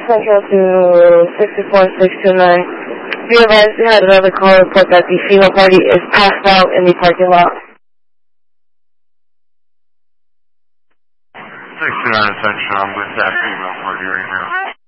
Central to 64629. Be advised, we had another call report that the female party is passed out in the parking lot. 629 Central, I'm with that female party right now.